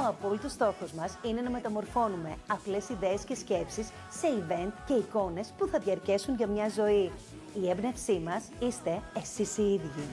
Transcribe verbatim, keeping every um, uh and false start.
απόλυτος στόχος μας είναι να μεταμορφώνουμε απλές ιδέες και σκέψεις σε event και εικόνες που θα διαρκέσουν για μια ζωή. Η έμπνευσή μας είστε εσείς οι ίδιοι.